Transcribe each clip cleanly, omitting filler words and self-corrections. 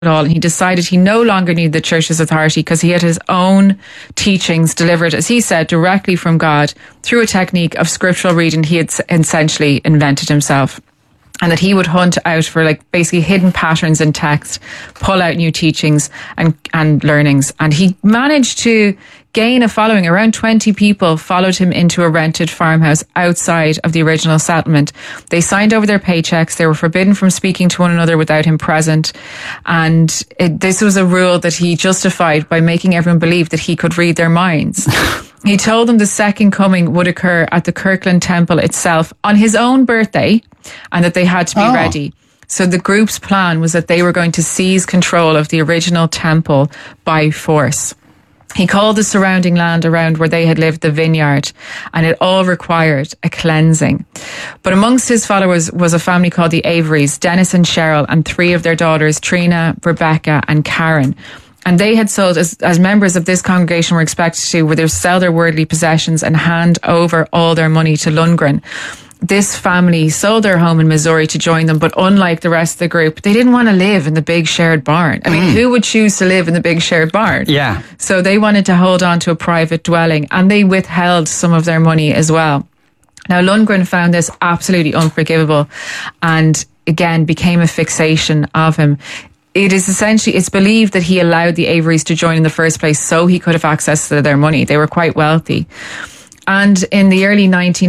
all, and he decided he no longer needed the church's authority because he had his own teachings delivered, as he said, directly from God through a technique of scriptural reading he had essentially invented himself. And that he would hunt out for basically hidden patterns in text, pull out new teachings and learnings. And he managed to gain a following. Around 20 people followed him into a rented farmhouse outside of the original settlement. They signed over their paychecks. They were forbidden from speaking to one another without him present. And this was a rule that he justified by making everyone believe that he could read their minds. He told them the second coming would occur at the Kirkland Temple itself on his own birthday, and that they had to be ready. So the group's plan was that they were going to seize control of the original temple by force. He called the surrounding land around where they had lived the vineyard, and it all required a cleansing. But amongst his followers was a family called the Averys, Dennis and Cheryl, and 3 of their daughters, Trina, Rebecca and Karen. And they had sold, as members of this congregation were expected to, where they sell their worldly possessions and hand over all their money to Lundgren. This family sold their home in Missouri to join them, but unlike the rest of the group, they didn't want to live in the big shared barn. I mean, who would choose to live in the big shared barn? Yeah. So they wanted to hold on to a private dwelling, and they withheld some of their money as well. Now, Lundgren found this absolutely unforgivable and, again, became a fixation of him. It's believed that he allowed the Averys to join in the first place so he could have access to their money. They were quite wealthy. And in early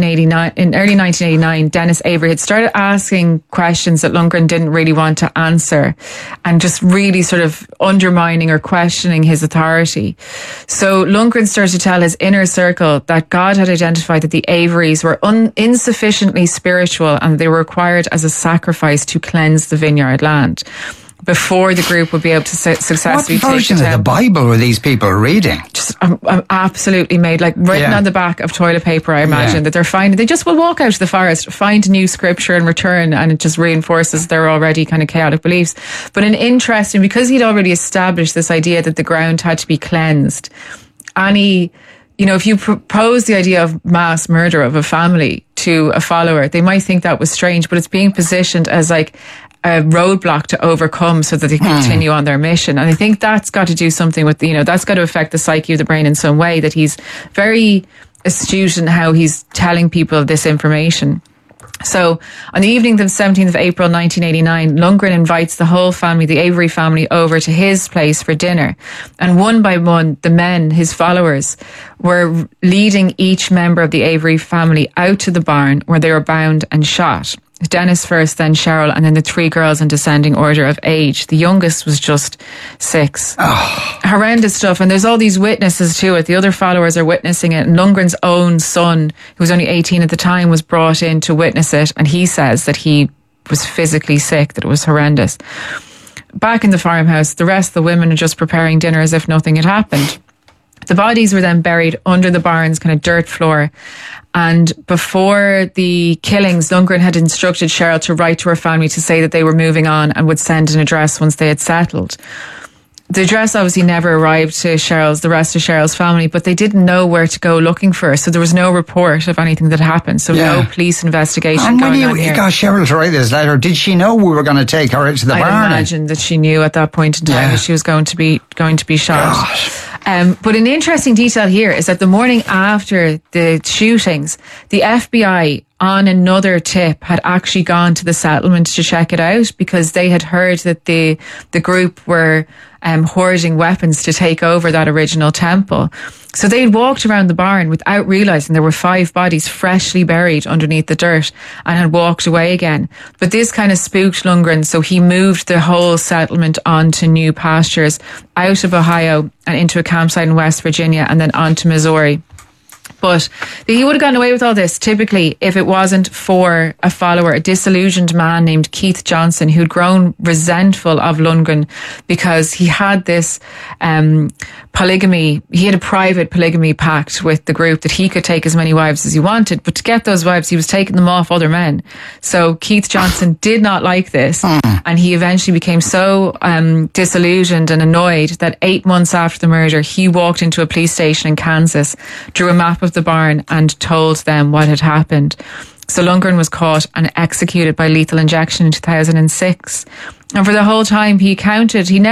1989, Dennis Avery had started asking questions that Lundgren didn't really want to answer, and just really sort of undermining or questioning his authority. So Lundgren started to tell his inner circle that God had identified that the Averys were insufficiently spiritual, and they were required as a sacrifice to cleanse the vineyard land before the group would be able to successfully take What version of the Bible were these people reading? Just absolutely made, written on the back of toilet paper, I imagine, that they're finding. They just will walk out to the forest, find a new scripture and return, and it just reinforces their already kind of chaotic beliefs. But because he'd already established this idea that the ground had to be cleansed, if you propose the idea of mass murder of a family to a follower, they might think that was strange, but it's being positioned as a roadblock to overcome so that they continue on their mission. And I think that's got to do something with, that's got to affect the psyche of the brain in some way, that he's very astute in how he's telling people this information. So on the evening of the 17th of April 1989, Lundgren invites the whole family, the Avery family, over to his place for dinner. And one by one, the men, his followers, were leading each member of the Avery family out to the barn where they were bound and shot. Dennis first, then Cheryl, and then the 3 girls in descending order of age. The youngest was just 6. Oh. Horrendous stuff. And there's all these witnesses to it. The other followers are witnessing it. And Lundgren's own son, who was only 18 at the time, was brought in to witness it. And he says that he was physically sick, that it was horrendous. Back in the farmhouse, the rest of the women are just preparing dinner as if nothing had happened. The bodies were then buried under the barn's kind of dirt floor. And before the killings, Lundgren had instructed Cheryl to write to her family to say that they were moving on and would send an address once they had settled. The address obviously never arrived to the rest of Cheryl's family, but they didn't know where to go looking for her. So there was no report of anything that happened. So no police investigation going on here. And when you got Cheryl to write this letter, did she know we were going to take her into the barn? I imagine that she knew at that point in time that she was going to be shot. But an interesting detail here is that the morning after the shootings, the FBI on another tip had actually gone to the settlement to check it out, because they had heard that the group were hoarding weapons to take over that original temple. So they walked around the barn without realising there were 5 bodies freshly buried underneath the dirt, and had walked away again. But this kind of spooked Lundgren, so he moved the whole settlement onto new pastures out of Ohio and into a campsite in West Virginia, and then onto Missouri. But he would have gotten away with all this, typically, if it wasn't for a follower, a disillusioned man named Keith Johnson, who'd grown resentful of Lundgren because he had this polygamy. He had a private polygamy pact with the group that he could take as many wives as he wanted, but to get those wives, he was taking them off other men. So Keith Johnson did not like this, and he eventually became so disillusioned and annoyed that 8 months after the murder, he walked into a police station in Kansas, drew a map of the barn, and told them what had happened. So Lundgren was caught and executed by lethal injection in 2006. And for the whole time he